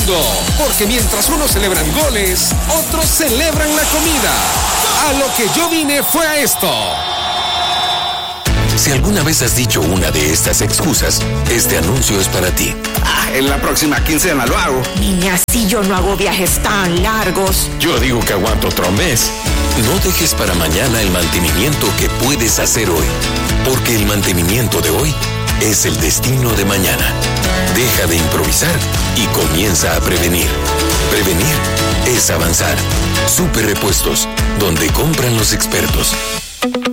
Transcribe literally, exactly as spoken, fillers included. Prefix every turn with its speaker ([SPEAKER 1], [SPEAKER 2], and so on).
[SPEAKER 1] mundo, porque mientras unos celebran goles, otros celebran la comida. A lo que yo vine fue a esto.
[SPEAKER 2] Si alguna vez has dicho una de estas excusas, este anuncio es para ti.
[SPEAKER 3] Ah, en la próxima quincena lo hago.
[SPEAKER 4] Niña, si yo no hago viajes tan largos.
[SPEAKER 2] Yo digo que aguanto otro mes. No dejes para mañana el mantenimiento que puedes hacer hoy, porque el mantenimiento de hoy es el destino de mañana. Deja de improvisar y comienza a prevenir. Prevenir es avanzar. Super Repuestos, donde compran los expertos.